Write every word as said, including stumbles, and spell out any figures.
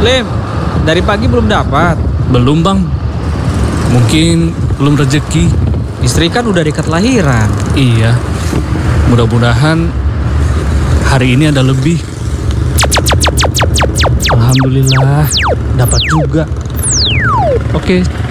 Slim, dari pagi belum dapat. Belum bang, mungkin belum rezeki. Istri kan udah dekat lahiran. Iya, mudah-mudahan hari ini ada lebih. Alhamdulillah, dapat juga. Oke,